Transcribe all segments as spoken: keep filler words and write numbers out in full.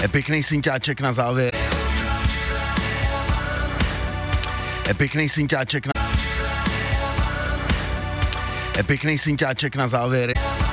Pěkný synťáček na závěr. Pěkný synťáček na... Pěkný synťáček na závěr.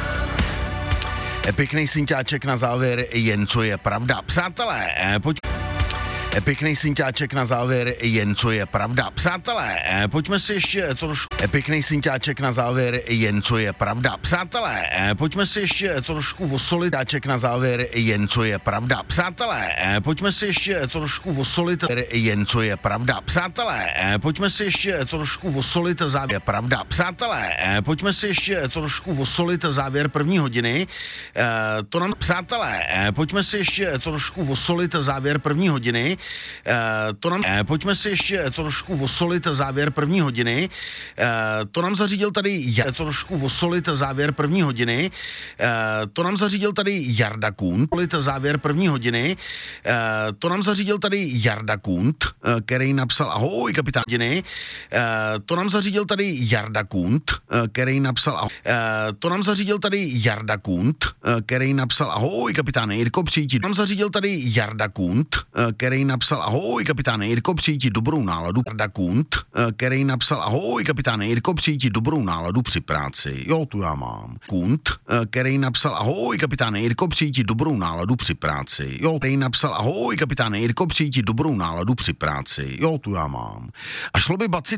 Pěkný synťáček na závěr, jen co je pravda. Přátelé, pojď... Pěkný synťáček na závěr, jen co je pravda. Přátelé, pojďme si ještě trošku... Pěkný synťáček na závěr, jen co je pravda. Přátelé, pojďme si ještě trošku osolit. Synťáček na závěr, jen co je pravda. Přátelé, pojďme si ještě trošku osolit. Jen co je pravda. Přátelé, pojďme si ještě trošku osolit závěr. Pravda. Přátelé, pojďme si ještě trošku osolit závěr první hodiny. To nám... Přátelé, pojďme si ještě trošku osolit závěr první hodiny. Uh, to nám, uh, pojďme si ještě trošku osolit závěr první hodiny. Uh, to nám zařídil tady ja, trošku osolit závěr první hodiny. Uh, to nám zařídil tady Jarda Kund. Osolit závěr první hodiny. Uh, to nám zařídil tady Jarda Kund, uh, který napsal ahoj kapitán hodiny. Uh, to nám zařídil tady Jarda Kund, uh, který napsal ahoj. Uh, to nám zařídil tady Jarda Kund, uh, který napsal ahoj kapitáne Jirko, přijít. To nám zařídil tady Jarda Kund, uh, který napsal ahoj kapitáne Jirko, přijít dobrou náladu. Jarda Kund, který napsal ahoj kapitáne Jirko, přijít dobrou náladu při práci. Jo, tu já mám. Kund, který napsal ahoj kapitáne Jirko, přijít dobrou náladu při práci. Jo, který napsal ahoj kapitáne Jirko, přijít dobrou náladu při práci. Jo, tu já mám. A šlo by bacit